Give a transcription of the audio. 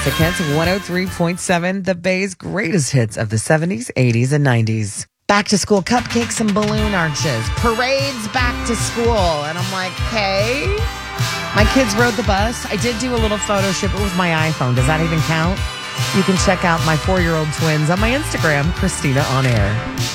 Classic Hits 103.7, the Bay's greatest hits of the 70s, 80s, and 90s. Back to school cupcakes and balloon arches. Parades back to school. And I'm like, hey, my kids rode the bus. I did do a little photo shoot with my iPhone. Does that even count? You can check out my 4-year-old twins on my Instagram, Christina On Air.